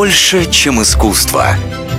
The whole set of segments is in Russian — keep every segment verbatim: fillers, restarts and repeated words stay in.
Больше, чем искусство.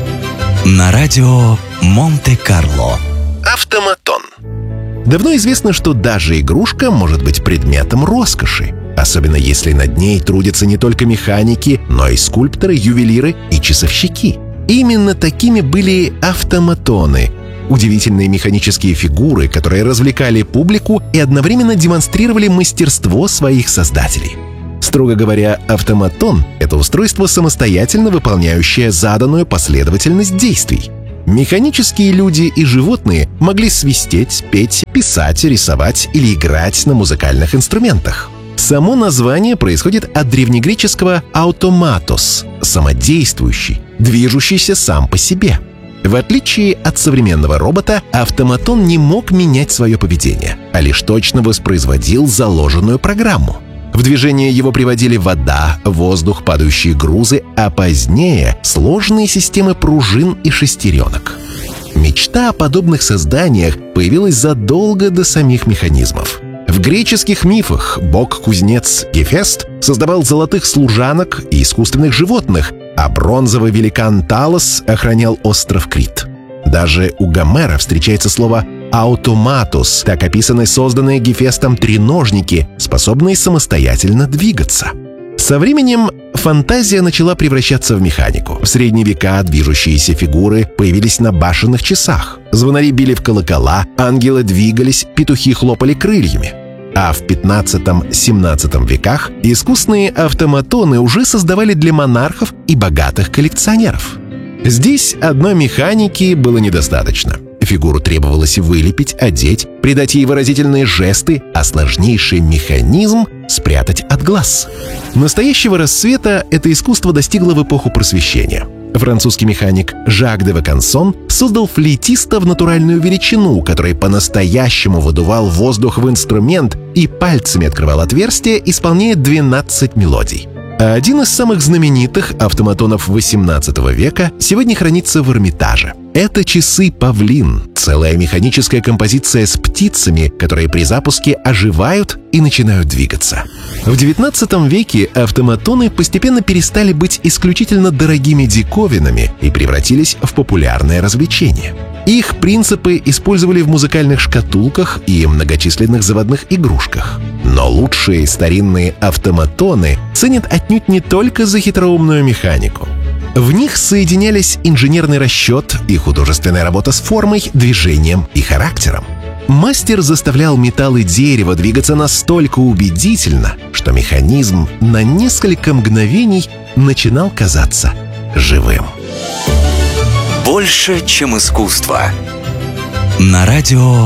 На радио Монте-Карло. Автоматон. Давно известно, что даже игрушка может быть предметом роскоши, особенно если над ней трудятся не только механики, но и скульпторы, ювелиры и часовщики. Именно такими были автоматоны — удивительные механические фигуры, которые развлекали публику и одновременно демонстрировали мастерство своих создателей. Строго говоря, автоматон — это устройство, самостоятельно выполняющее заданную последовательность действий. Механические люди и животные могли свистеть, петь, писать, рисовать или играть на музыкальных инструментах. Само название происходит от древнегреческого «автоматос» — самодействующий, движущийся сам по себе. В отличие от современного робота, автоматон не мог менять свое поведение, а лишь точно воспроизводил заложенную программу. В движение его приводили вода, воздух, падающие грузы, а позднее — сложные системы пружин и шестеренок. Мечта о подобных созданиях появилась задолго до самих механизмов. В греческих мифах бог-кузнец Гефест создавал золотых служанок и искусственных животных, а бронзовый великан Талос охранял остров Крит. Даже у Гомера встречается слово «аутоматус», так описаны созданные Гефестом треножники, способные самостоятельно двигаться. Со временем фантазия начала превращаться в механику. В средние века движущиеся фигуры появились на башенных часах. Звонари били в колокола, ангелы двигались, петухи хлопали крыльями. А в пятнадцатом-семнадцатом веках искусные автоматоны уже создавали для монархов и богатых коллекционеров. Здесь одной механики было недостаточно. Фигуру требовалось вылепить, одеть, придать ей выразительные жесты, а сложнейший механизм спрятать от глаз. Настоящего расцвета это искусство достигло в эпоху Просвещения. Французский механик Жак де Вакансон создал флейтиста в натуральную величину, который по-настоящему выдувал воздух в инструмент и пальцами открывал отверстие, исполняя двенадцать мелодий. А один из самых знаменитых автоматонов восемнадцатого века сегодня хранится в Эрмитаже. Это часы «Павлин» — целая механическая композиция с птицами, которые при запуске оживают и начинают двигаться. В девятнадцатом веке автоматоны постепенно перестали быть исключительно дорогими диковинами и превратились в популярное развлечение. Их принципы использовали в музыкальных шкатулках и многочисленных заводных игрушках. Но лучшие старинные автоматоны ценят отнюдь не только за хитроумную механику. В них соединялись инженерный расчет и художественная работа с формой, движением и характером. Мастер заставлял металл и дерево двигаться настолько убедительно, что механизм на несколько мгновений начинал казаться живым. Больше, чем искусство. На радио